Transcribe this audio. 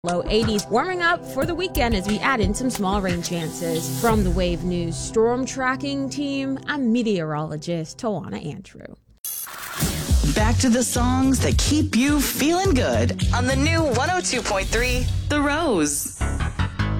Low 80s, warming up for the weekend as we add in some small rain chances. From the Wave News Storm Tracking Team, I'm meteorologist Tawana Andrew. Back to the songs that keep you feeling good on the new 102.3 The Rose.